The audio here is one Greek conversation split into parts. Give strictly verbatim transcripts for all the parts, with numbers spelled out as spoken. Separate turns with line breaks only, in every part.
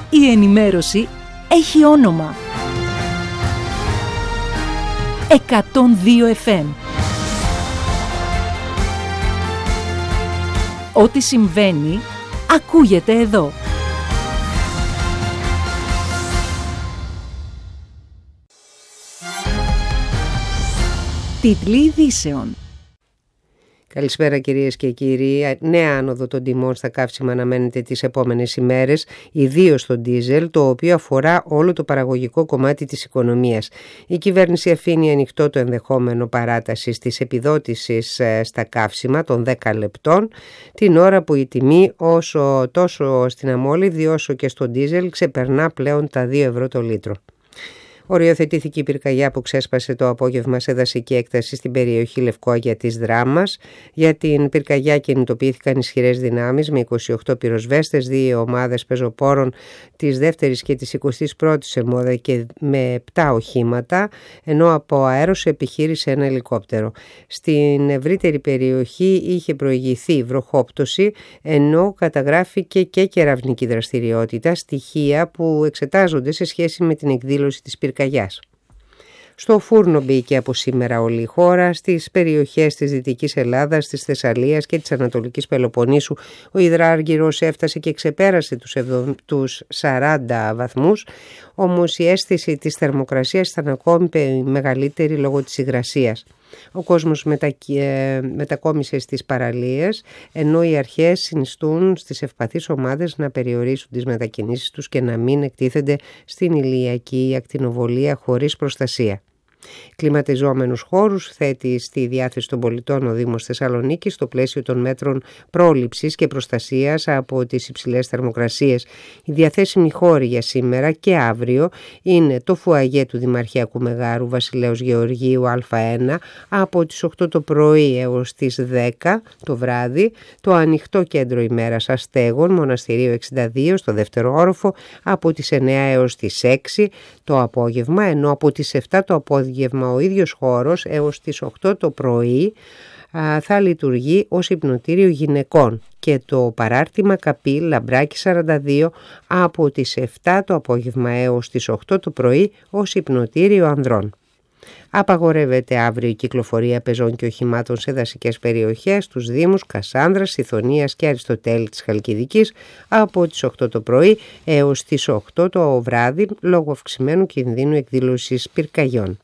Η ενημέρωση έχει όνομα. εκατόν δύο εφ εμ. Ό,τι συμβαίνει, ακούγεται εδώ. Τίτλοι ειδήσεων.
Καλησπέρα κυρίες και κύριοι. Νέα άνοδο των τιμών στα καύσιμα αναμένεται τις επόμενες ημέρες, ιδίως στο ντίζελ, το οποίο αφορά όλο το παραγωγικό κομμάτι της οικονομίας. Η κυβέρνηση αφήνει ανοιχτό το ενδεχόμενο παράτασης της επιδότησης στα καύσιμα των δέκα λεπτών, την ώρα που η τιμή όσο τόσο στην αμόλυβδη όσο και στο ντίζελ ξεπερνά πλέον τα δύο ευρώ το λίτρο. Οριοθετήθηκε η πυρκαγιά που ξέσπασε το απόγευμα σε δασική έκταση στην περιοχή Λευκόγια της Δράμας. Για την πυρκαγιά κινητοποιήθηκαν ισχυρές δυνάμεις με είκοσι οκτώ πυροσβέστες, δύο ομάδες πεζοπόρων της δεύτερης και της εικοστής πρώτης ΕΜΟΔΑ και με επτά οχήματα, ενώ από αέρος επιχείρησε ένα ελικόπτερο. Στην ευρύτερη περιοχή είχε προηγηθεί βροχόπτωση, ενώ καταγράφηκε και κεραυνική δραστηριότητα, στοιχεία που εξετάζονται σε σχέση με την εκδήλωση της πυρκαγιάς. Στο φούρνο μπήκε από σήμερα όλη η χώρα. Στις περιοχές της Δυτικής Ελλάδας, της Θεσσαλίας και της Ανατολικής Πελοποννήσου ο υδράργυρος έφτασε και ξεπέρασε τους, εβδο... τους σαράντα βαθμούς, όμως η αίσθηση της θερμοκρασίας ήταν ακόμη μεγαλύτερη λόγω της υγρασίας. Ο κόσμος μετα... μετακόμισε στις παραλίες, ενώ οι αρχές συνιστούν στις ευπαθείς ομάδες να περιορίσουν τις μετακινήσεις τους και να μην εκτίθενται στην ηλιακή ακτινοβολία χωρίς προστασία. Κλιματιζόμενους χώρους θέτει στη διάθεση των πολιτών ο Δήμος Θεσσαλονίκης στο πλαίσιο των μέτρων πρόληψης και προστασίας από τις υψηλές θερμοκρασίες. Οι διαθέσιμοι χώροι για σήμερα και αύριο είναι το φουαγέ του Δημαρχιακού Μεγάρου Βασιλέως Γεωργίου Α1 από τις οκτώ το πρωί έως τις δέκα το βράδυ, το ανοιχτό κέντρο ημέρας Αστέγων Μοναστηρίου εξήντα δύο στο δεύτερο όροφο από τις εννέα έως τις έξι το απόγευμα, ενώ από τις επτά το απόγευμα ο ίδιος χώρος έως τις οκτώ το πρωί α, θα λειτουργεί ως υπνοτήριο γυναικών και το παράρτημα Καπή Λαμπράκη σαράντα δύο από τις επτά το απόγευμα έως τις οκτώ το πρωί ως υπνοτήριο ανδρών. Απαγορεύεται αύριο η κυκλοφορία πεζών και οχημάτων σε δασικές περιοχές στους Δήμους Κασάνδρας, Σιθωνίας και Αριστοτέλη της Χαλκιδικής από τις οκτώ το πρωί έως τις οκτώ το βράδυ λόγω αυξημένου κινδύνου εκδήλωσης πυρκαγιών.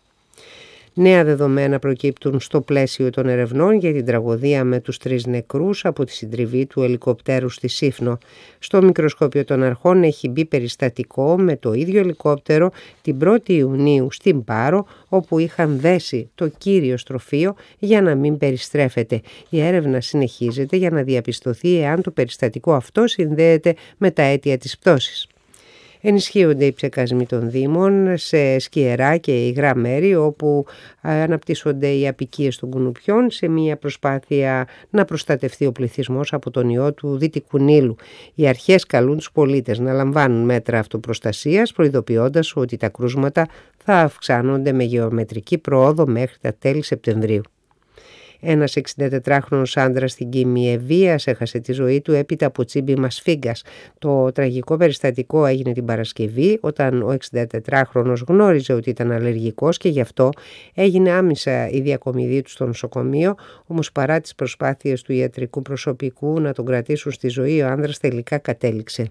Νέα δεδομένα προκύπτουν στο πλαίσιο των ερευνών για την τραγωδία με τους τρεις νεκρούς από τη συντριβή του ελικοπτέρου στη Σύφνο. Στο μικροσκόπιο των αρχών έχει μπει περιστατικό με το ίδιο ελικόπτερο την πρώτη Ιουνίου στην Πάρο, όπου είχαν δέσει το κύριο στροφείο για να μην περιστρέφεται. Η έρευνα συνεχίζεται για να διαπιστωθεί εάν το περιστατικό αυτό συνδέεται με τα αίτια της πτώσης. Ενισχύονται οι ψεκασμοί των Δήμων σε σκιερά και υγρά μέρη όπου αναπτύσσονται οι αποικίες των κουνουπιών σε μια προσπάθεια να προστατευτεί ο πληθυσμός από τον ιό του Δυτικού Νείλου. Οι αρχές καλούν τους πολίτες να λαμβάνουν μέτρα αυτοπροστασίας, προειδοποιώντας ότι τα κρούσματα θα αυξάνονται με γεωμετρική προόδο μέχρι τα τέλη Σεπτεμβρίου. Ένας εξηντατετράχρονος άντρας στην Κίμη βίας έχασε τη ζωή του έπειτα από τσίμπημα σφίγγας. Το τραγικό περιστατικό έγινε την Παρασκευή όταν ο εξηντατετράχρονος γνώριζε ότι ήταν αλλεργικός και γι' αυτό έγινε άμεσα η διακομιδή του στο νοσοκομείο, όμως παρά τις προσπάθειες του ιατρικού προσωπικού να τον κρατήσουν στη ζωή, ο άνδρας τελικά κατέληξε.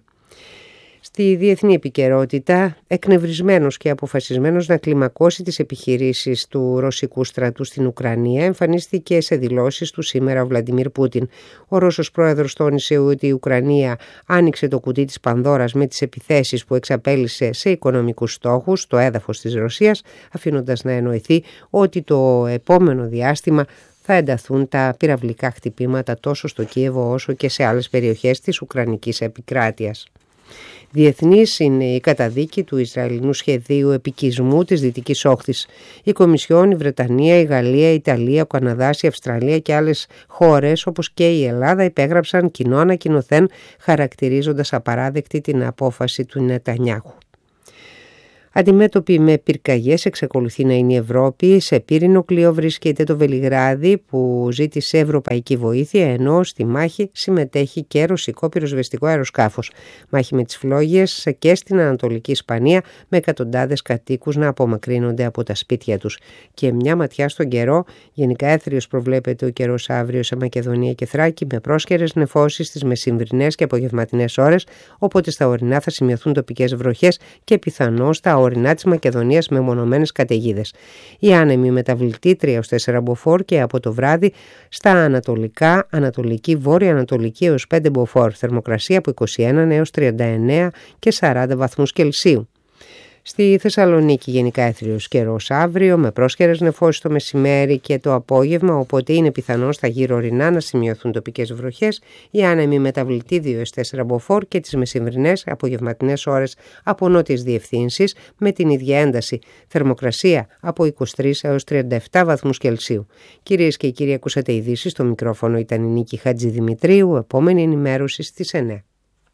Στη διεθνή επικαιρότητα, εκνευρισμένος και αποφασισμένος να κλιμακώσει τις επιχειρήσεις του ρωσικού στρατού στην Ουκρανία, εμφανίστηκε σε δηλώσεις του σήμερα ο Βλαντιμίρ Πούτιν. Ο Ρώσος πρόεδρος τόνισε ότι η Ουκρανία άνοιξε το κουτί της Πανδώρας με τις επιθέσεις που εξαπέλυσε σε οικονομικούς στόχους στο έδαφος της Ρωσίας, αφήνοντας να εννοηθεί ότι το επόμενο διάστημα θα ενταθούν τα πυραυλικά χτυπήματα τόσο στο Κίεβο όσο και σε άλλες περιοχές της Ουκρανικής επικράτειας. Διεθνής είναι η καταδίκη του Ισραηλινού σχεδίου επικισμού της Δυτικής Όχθης. Η Κομισιόν, η Βρετανία, η Γαλλία, η Ιταλία, ο Καναδάς, η Αυστραλία και άλλες χώρες όπως και η Ελλάδα υπέγραψαν κοινό ανακοινωθέν χαρακτηρίζοντας απαράδεκτη την απόφαση του Νετανιάχου. Αντιμέτωπη με πυρκαγιές εξακολουθεί να είναι η Ευρώπη. Σε πύρινο κλειό βρίσκεται το Βελιγράδι που ζήτησε ευρωπαϊκή βοήθεια, ενώ στη μάχη συμμετέχει και ρωσικό πυροσβεστικό αεροσκάφος. Μάχη με τις φλόγες και στην Ανατολική Ισπανία, με εκατοντάδες κατοίκους να απομακρύνονται από τα σπίτια τους. Και μια ματιά στον καιρό. Γενικά έθριος προβλέπεται ο καιρός αύριο σε Μακεδονία και Θράκη, με πρόσκαιρες νεφώσεις στις μεσημβρινές και απογευματινές ώρες, οπότε στα ορεινά θα σημειωθούν τοπικές βροχές και πιθανώς στα ορεινά της Μακεδονίας με μονομένες καταιγίδες. Η άνεμη μεταβλητή τρία έως τέσσερα μποφόρ και από το βράδυ στα ανατολικά, ανατολική, βόρεια-ανατολική έως πέντε μποφόρ. Θερμοκρασία από είκοσι ένα έως τριάντα εννέα και σαράντα βαθμούς Κελσίου. Στη Θεσσαλονίκη γενικά έθριος καιρός αύριο, με πρόσχερες νεφώσεις το μεσημέρι και το απόγευμα, οπότε είναι πιθανό στα γύρω ορεινά να σημειωθούν τοπικές βροχές. Η άνεμη μεταβλητή δύο έως τέσσερα μποφόρ και τις μεσημβρινές απογευματινές ώρες από νότιες διευθύνσεις με την ίδια ένταση. Θερμοκρασία από είκοσι τρεις έως τριάντα επτά βαθμούς Κελσίου. Κυρίες και κύριοι, ακούσατε ειδήσεις. Στο μικρόφωνο ήταν η Νίκη Χατζηδημητρίου. Επόμενη ενημέρωση στις εννέα.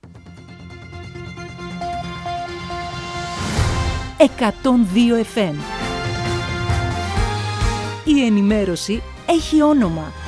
εκατόν δύο εφ εμ. Η ενημέρωση έχει όνομα.